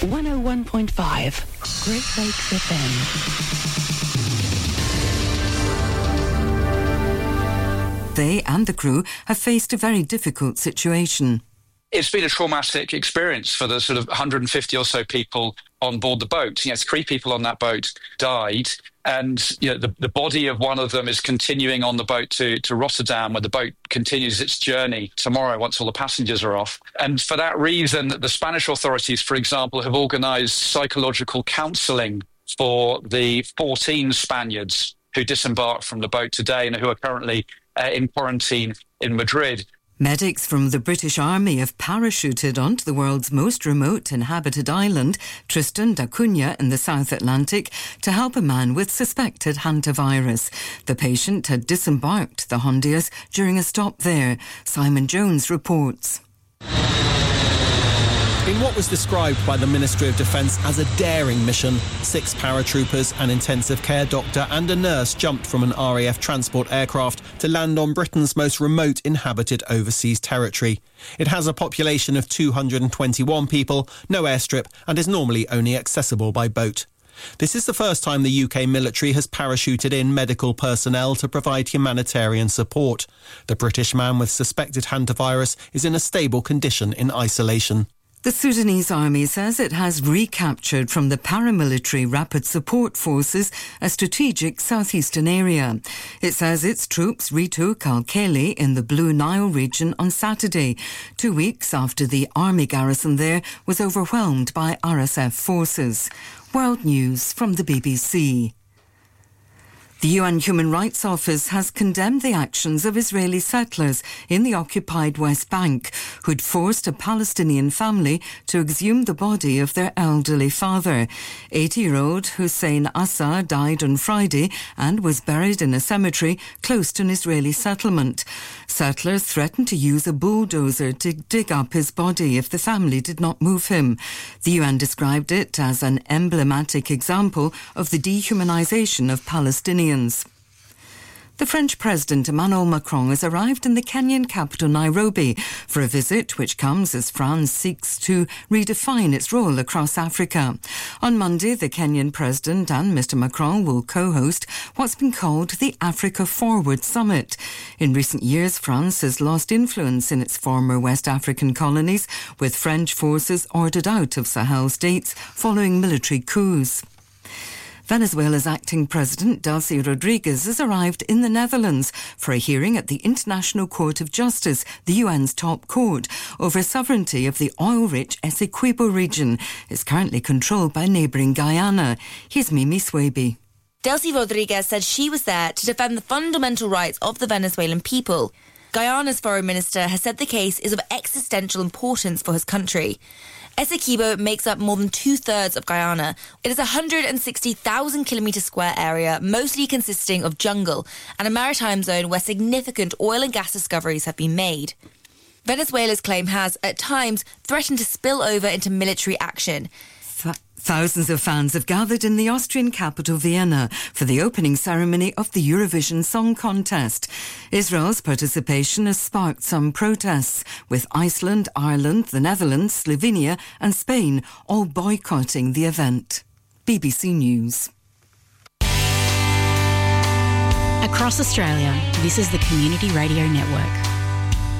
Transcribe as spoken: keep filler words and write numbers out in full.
one oh one point five Great Lakes F M. They and the crew have faced a very difficult situation. It's been a traumatic experience for the sort of one hundred fifty or so people on board the boat. You know, three people on that boat died, and you know, the, the body of one of them is continuing on the boat to, to Rotterdam, where the boat continues its journey tomorrow once all the passengers are off. And for that reason, the Spanish authorities, for example, have organised psychological counselling for the fourteen Spaniards who disembarked from the boat today and who are currently uh, in quarantine in Madrid. Medics from the British Army have parachuted onto the world's most remote inhabited island, Tristan da Cunha in the South Atlantic, to help a man with suspected hantavirus. The patient had disembarked the Hondias during a stop there. Simon Jones reports. In what was described by the Ministry of Defence as a daring mission, six paratroopers, an intensive care doctor and a nurse jumped from an R A F transport aircraft to land on Britain's most remote inhabited overseas territory. It has a population of two hundred twenty-one people, no airstrip, and is normally only accessible by boat. This is the first time the U K military has parachuted in medical personnel to provide humanitarian support. The British man with suspected hantavirus is in a stable condition in isolation. The Sudanese army says it has recaptured from the paramilitary Rapid Support Forces a strategic southeastern area. It says its troops retook Al-Khali in the Blue Nile region on Saturday, two weeks after the army garrison there was overwhelmed by R S F forces. World News from the B B C. The U N Human Rights Office has condemned the actions of Israeli settlers in the occupied West Bank, who'd forced a Palestinian family to exhume the body of their elderly father. eighty-year-old Hussein Assa died on Friday and was buried in a cemetery close to an Israeli settlement. Settlers threatened to use a bulldozer to dig up his body if the family did not move him. The U N described it as an emblematic example of the dehumanization of Palestinians. The French President Emmanuel Macron has arrived in the Kenyan capital Nairobi for a visit which comes as France seeks to redefine its role across Africa. On Monday, the Kenyan President and Mister Macron will co-host what's been called the Africa Forward Summit. In recent years, France has lost influence in its former West African colonies, with French forces ordered out of Sahel states following military coups. Venezuela's acting president, Delcy Rodriguez, has arrived in the Netherlands for a hearing at the International Court of Justice, the U N's top court, over sovereignty of the oil-rich Essequibo region. It's currently controlled by neighbouring Guyana. Here's Mimi Swaby. Delcy Rodriguez said she was there to defend the fundamental rights of the Venezuelan people. Guyana's foreign minister has said the case is of existential importance for his country. Essequibo makes up more than two-thirds of Guyana. It is a one hundred sixty thousand kilometre square area, mostly consisting of jungle, and a maritime zone where significant oil and gas discoveries have been made. Venezuela's claim has, at times, threatened to spill over into military action. Th- Thousands of fans have gathered in the Austrian capital Vienna for the opening ceremony of the Eurovision Song Contest. Israel's participation has sparked some protests, with Iceland, Ireland, the Netherlands, Slovenia and Spain all boycotting the event. B B C News. Across Australia, this is the Community Radio Network.